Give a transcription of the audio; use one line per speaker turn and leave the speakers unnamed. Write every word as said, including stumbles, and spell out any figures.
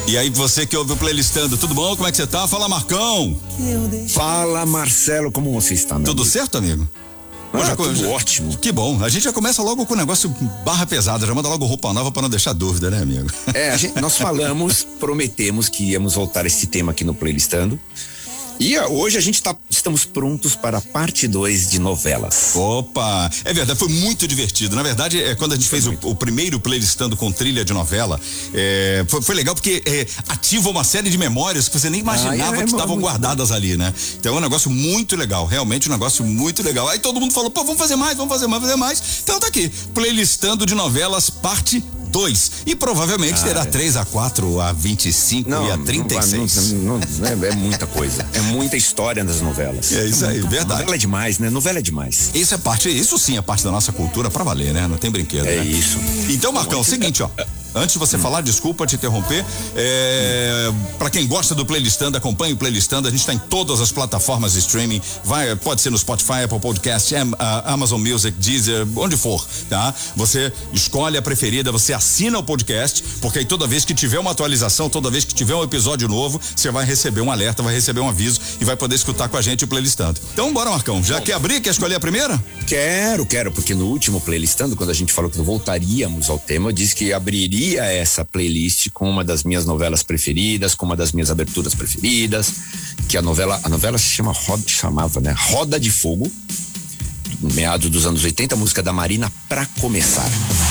E aí, você que ouve o Playlistando, tudo bom? Como é que você tá? Fala, Marcão.
Fala, Marcelo, como você está, meu
Tudo
amigo?
certo, amigo?
Ah,
já,
tudo
já,
ótimo.
Que bom. A gente já começa logo com o negócio barra pesada, já manda logo roupa nova pra não deixar dúvida, né, amigo?
É, a gente, nós falamos, prometemos que íamos voltar a esse tema aqui no Playlistando. E hoje a gente tá, estamos prontos para a parte dois de novelas.
Opa, é verdade, foi muito divertido. Na verdade, é, quando a gente fez o, o primeiro Playlistando com trilha de novela, é, foi, foi legal porque é, ativa uma série de memórias que você nem imaginava ah, é, que estavam é guardadas bom. ali, né? Então é um negócio muito legal, realmente um negócio muito legal. Aí todo mundo falou, pô, vamos fazer mais, vamos fazer mais, fazer mais. Então tá aqui, Playlistando de novelas, parte dois. E provavelmente ah, terá é. três a quatro, a vinte e cinco não, e a trinta e seis.
Não, não, não, é, é muita coisa. É muita história das novelas.
É isso aí,
é
verdade.
Novela é demais, né? Novela é demais.
Isso é parte, isso sim é parte da nossa cultura pra valer, né? Não tem brinquedo,
É
né?
isso.
Então, Marcão, é o seguinte, ó. Antes de você hum. falar, desculpa te interromper, é, hum. para quem gosta do Playlistando, acompanhe o Playlistando, a gente está em todas as plataformas de streaming, vai, pode ser no Spotify, Apple Podcast, Am, uh, Amazon Music, Deezer, onde for, tá? Você escolhe a preferida, você assina o podcast, porque aí toda vez que tiver uma atualização, toda vez que tiver um episódio novo, você vai receber um alerta, vai receber um aviso e vai poder escutar com a gente o Playlistando. Então, bora, Marcão, já Bom. quer abrir, quer escolher a primeira?
Quero, quero, porque no último Playlistando, quando a gente falou que voltaríamos ao tema, eu disse que abriria essa playlist com uma das minhas novelas preferidas, com uma das minhas aberturas preferidas, que a novela, a novela se chama Roda, chamava, né? Roda de Fogo, meados dos anos oitenta, música da Marina, Pra Começar.